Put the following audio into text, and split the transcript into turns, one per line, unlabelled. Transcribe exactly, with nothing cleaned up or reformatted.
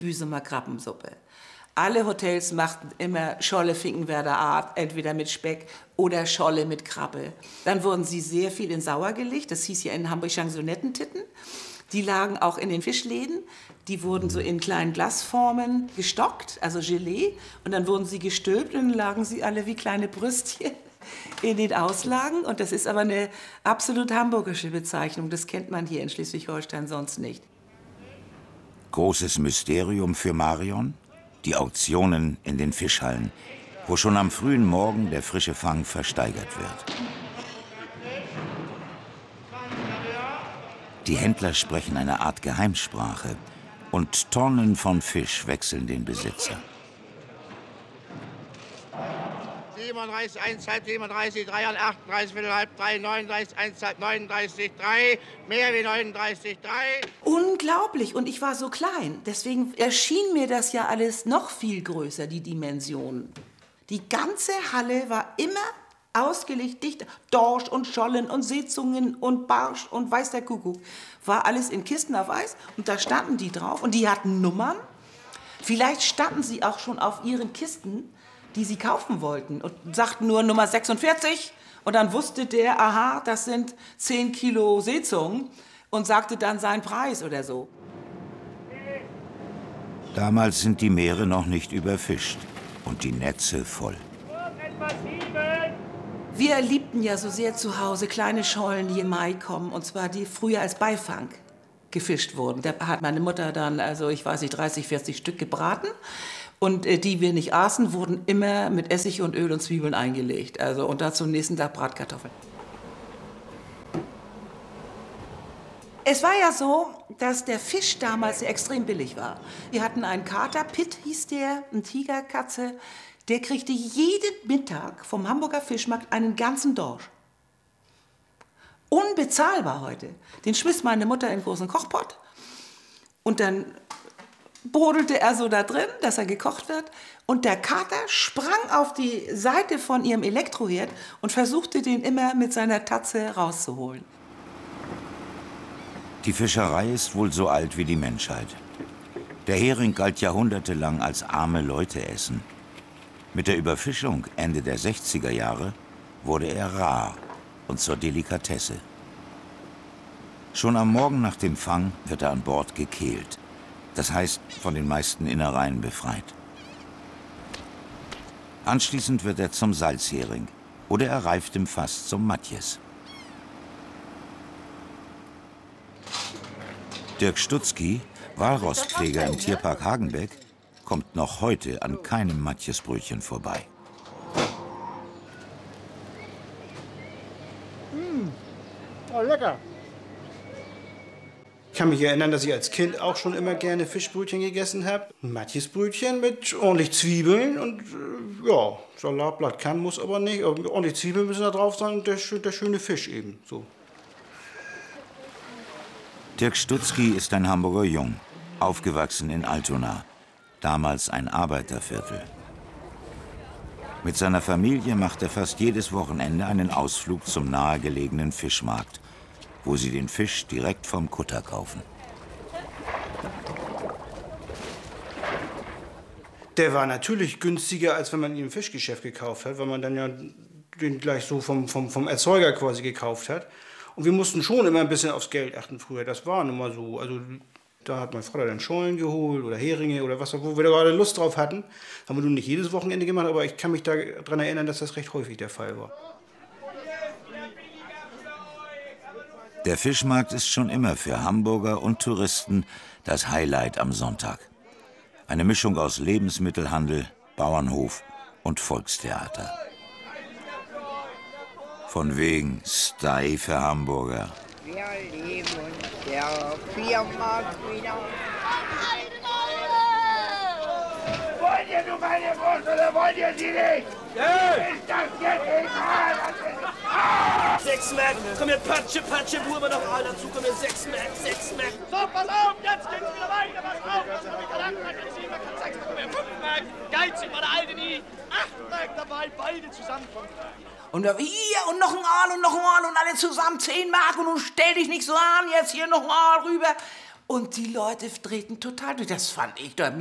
Büsumer Krabbensuppe. Alle Hotels machten immer Scholle Finkenwerder Art, entweder mit Speck oder Scholle mit Krabbe. Dann wurden sie sehr viel in Sauer gelegt, das hieß ja in Hamburg Chansonettentitten. Die lagen auch in den Fischläden. Die wurden so in kleinen Glasformen gestockt, also Gelee. Und dann wurden sie gestülpt und dann lagen sie alle wie kleine Brüstchen in den Auslagen. Und das ist aber eine absolut hamburgische Bezeichnung. Das kennt man hier in Schleswig-Holstein sonst nicht.
Großes Mysterium für Marion? Die Auktionen in den Fischhallen, wo schon am frühen Morgen der frische Fang versteigert wird. Die Händler sprechen eine Art Geheimsprache und Tonnen von Fisch wechseln den Besitzer.
siebenunddreißig, eins, halb, siebenunddreißig, drei, achtunddreißig, Viertel, halb, drei, neununddreißig, eins, halb, neununddreißig, drei, mehr wie neununddreißig, drei.
Unglaublich, und ich war so klein. Deswegen erschien mir das ja alles noch viel größer, die Dimensionen. Die ganze Halle war immer ausgelegt, dicht. Dorsch und Schollen und Seezungen und Barsch und weiß der Kuckuck. War alles in Kisten auf Eis und da standen die drauf und die hatten Nummern. Vielleicht standen sie auch schon auf ihren Kisten, die sie kaufen wollten und sagten nur Nummer sechsundvierzig. Und dann wusste der, aha, das sind zehn Kilo Seezungen und sagte dann seinen Preis oder so.
Damals sind die Meere noch nicht überfischt und die Netze voll.
Wir liebten ja so sehr zu Hause kleine Schollen, die im Mai kommen, und zwar die früher als Beifang gefischt wurden. Da hat meine Mutter dann, also ich weiß nicht, dreißig, vierzig Stück gebraten. Und äh, die wir nicht aßen, wurden immer mit Essig und Öl und Zwiebeln eingelegt. Also, und dazu am nächsten Tag Bratkartoffeln. Es war ja so, dass der Fisch damals extrem billig war. Wir hatten einen Kater, Pitt hieß der, eine Tigerkatze. Der kriegte jeden Mittag vom Hamburger Fischmarkt einen ganzen Dorsch. Unbezahlbar heute. Den schmiss meine Mutter in einen großen Kochpott. Und dann brodelte er so da drin, dass er gekocht wird. Und der Kater sprang auf die Seite von ihrem Elektroherd und versuchte, den immer mit seiner Tatze rauszuholen.
Die Fischerei ist wohl so alt wie die Menschheit. Der Hering galt jahrhundertelang als arme Leute essen. Mit der Überfischung Ende der sechziger Jahre wurde er rar und zur Delikatesse. Schon am Morgen nach dem Fang wird er an Bord gekehlt. Das heißt, von den meisten Innereien befreit. Anschließend wird er zum Salzhering oder er reift im Fass zum Matjes. Dirk Stutzki, Walrosspfleger im Tierpark Hagenbeck, kommt noch heute an keinem Matjesbrötchen vorbei.
Mmh. Oh, lecker. Ich kann mich erinnern, dass ich als Kind auch schon immer gerne Fischbrötchen gegessen habe. Matjesbrötchen mit ordentlich Zwiebeln und äh, ja, Salatblatt kann, muss aber nicht. Aber ordentlich Zwiebeln müssen da drauf sein und der, der schöne Fisch eben. So.
Dirk Stutzki ist ein Hamburger Jung, aufgewachsen in Altona, damals ein Arbeiterviertel. Mit seiner Familie macht er fast jedes Wochenende einen Ausflug zum nahegelegenen Fischmarkt, wo sie den Fisch direkt vom Kutter kaufen.
Der war natürlich günstiger, als wenn man ihn im Fischgeschäft gekauft hat, weil man dann ja den gleich so vom, vom, vom Erzeuger quasi gekauft hat. Und wir mussten schon immer ein bisschen aufs Geld achten früher, das war nun mal so. Also da hat mein Vater dann Schollen geholt oder Heringe oder was, wo wir da gerade Lust drauf hatten. Haben wir nun nicht jedes Wochenende gemacht, aber ich kann mich daran erinnern, dass das recht häufig der Fall war.
Der Fischmarkt ist schon immer für Hamburger und Touristen das Highlight am Sonntag. Eine Mischung aus Lebensmittelhandel, Bauernhof und Volkstheater. Von wegen Stei für Hamburger.
Wir leben uns der Viermarkt wieder.
Wollt ihr nun meine Brust oder wollt ihr sie nicht? Ja. Ist das jetzt egal? Ah!
Sechs Mac, komm hier, Patsche, Patsche, Burma noch mal dazu, komm hier, sechs Mac, sechs Mac. So, pass auf, jetzt geht's wieder weiter, pass auf, das ist verdammt, man kann sieben, man kann sechs, komm hier, fünf Mac, geizig war der Alte nie, acht Mac dabei, beide zusammen.
Und da, hier und noch ein Aal und noch ein Aal und alle zusammen zehn Mark und nun stell dich nicht so an, jetzt hier noch ein Aal rüber. Und die Leute drehten total durch. Das fand ich doch